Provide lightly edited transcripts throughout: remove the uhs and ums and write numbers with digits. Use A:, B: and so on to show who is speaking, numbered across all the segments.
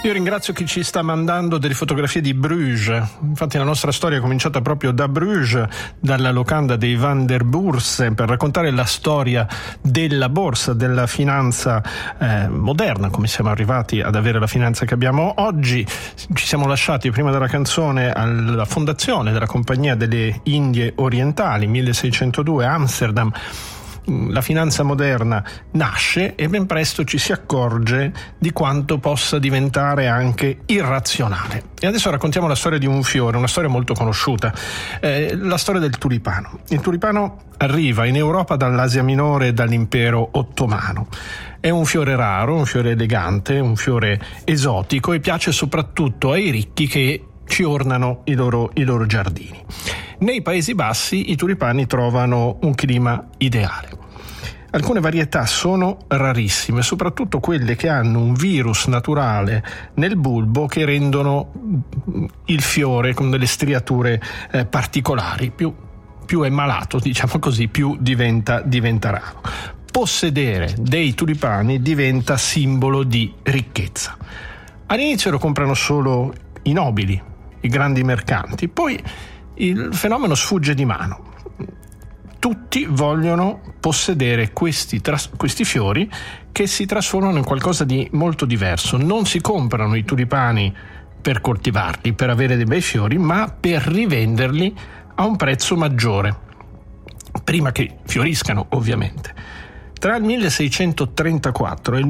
A: Io ringrazio chi ci sta mandando delle fotografie di Bruges. Infatti la nostra storia è cominciata proprio da Bruges, dalla locanda dei Van der Bourse, per raccontare la storia della borsa, della finanza moderna, come siamo arrivati ad avere la finanza che abbiamo oggi. Ci siamo lasciati prima della canzone alla fondazione della Compagnia delle Indie Orientali, 1602, Amsterdam. La finanza moderna nasce e ben presto ci si accorge di quanto possa diventare anche irrazionale. E adesso raccontiamo la storia di un fiore, una storia molto conosciuta, la storia del tulipano. Il tulipano arriva in Europa dall'Asia Minore e dall'impero ottomano. È un fiore raro, un fiore elegante, un fiore esotico e piace soprattutto ai ricchi che ci ornano i loro giardini. Nei Paesi Bassi i tulipani trovano un clima ideale. Alcune varietà sono rarissime, soprattutto quelle che hanno un virus naturale nel bulbo che rendono il fiore con delle striature particolari. Più è malato, diciamo così, più diventa raro. Possedere dei tulipani diventa simbolo di ricchezza. All'inizio lo comprano solo i nobili, i grandi mercanti, poi il fenomeno sfugge di mano. Tutti vogliono possedere questi fiori che si trasformano in qualcosa di molto diverso. Non si comprano i tulipani per coltivarli, per avere dei bei fiori, ma per rivenderli a un prezzo maggiore, prima che fioriscano ovviamente. Tra il 1634 e il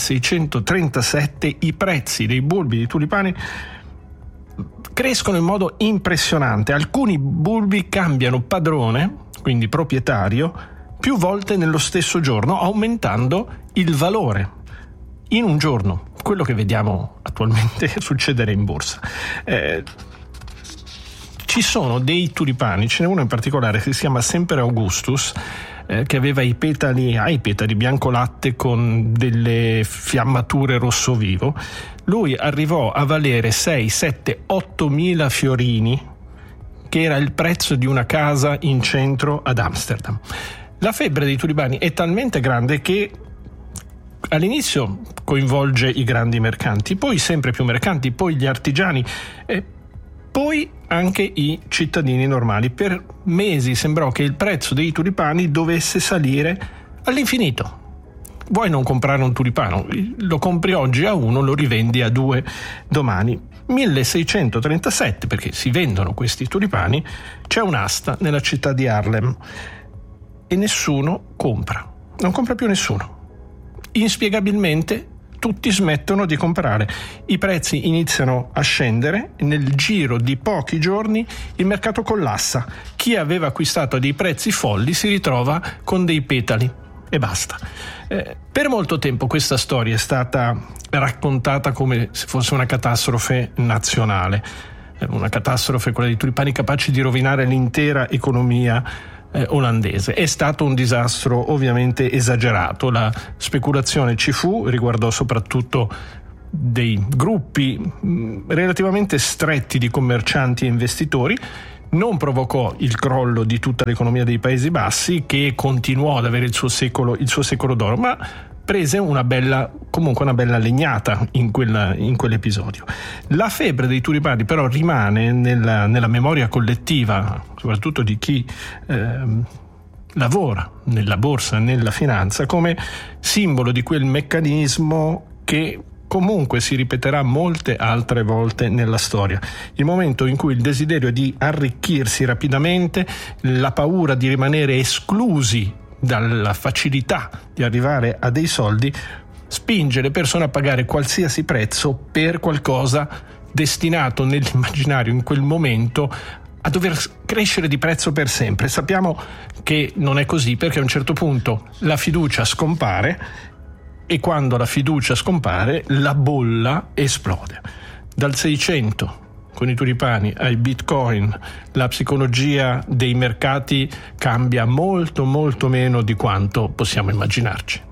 A: 1637 i prezzi dei bulbi di tulipani crescono in modo impressionante. Alcuni bulbi cambiano padrone, quindi proprietario, più volte nello stesso giorno, aumentando il valore in un giorno, quello che vediamo attualmente succedere in borsa. Ci sono dei tulipani, ce n'è uno in particolare che si chiama Semper Augustus, che aveva i petali bianco latte con delle fiammature rosso vivo. Lui arrivò a valere 6, 7, 8.000 fiorini, che era il prezzo di una casa in centro ad Amsterdam. La febbre dei tulipani è talmente grande che all'inizio coinvolge i grandi mercanti, poi sempre più mercanti, poi gli artigiani e poi anche i cittadini normali. Per mesi sembrò che il prezzo dei tulipani dovesse salire all'infinito. Vuoi non comprare un tulipano? Lo compri oggi a 1, lo rivendi a 2 domani. 1637, perché si vendono questi tulipani, c'è un'asta nella città di Haarlem e nessuno compra. Non compra più nessuno. Inspiegabilmente tutti smettono di comprare. I prezzi iniziano a scendere e nel giro di pochi giorni il mercato collassa. Chi aveva acquistato a dei prezzi folli si ritrova con dei petali e basta. Per molto tempo questa storia è stata raccontata come se fosse una catastrofe nazionale, una catastrofe, quella dei tulipani, capaci di rovinare l'intera economia olandese. È stato un disastro ovviamente esagerato. La speculazione ci fu, riguardò soprattutto dei gruppi relativamente stretti di commercianti e investitori. Non provocò il crollo di tutta l'economia dei Paesi Bassi, che continuò ad avere il suo secolo d'oro, ma prese una bella legnata in quell'episodio. La febbre dei tulipani però rimane nella memoria collettiva, soprattutto di chi lavora nella borsa, nella finanza, come simbolo di quel meccanismo che comunque si ripeterà molte altre volte nella storia. Il momento in cui il desiderio di arricchirsi rapidamente, la paura di rimanere esclusi dalla facilità di arrivare a dei soldi, spinge le persone a pagare qualsiasi prezzo per qualcosa destinato nell'immaginario in quel momento a dover crescere di prezzo per sempre. Sappiamo che non è così, perché a un certo punto la fiducia scompare e quando la fiducia scompare la bolla esplode. Dal 600 con i tulipani ai bitcoin la psicologia dei mercati cambia molto meno di quanto possiamo immaginarci.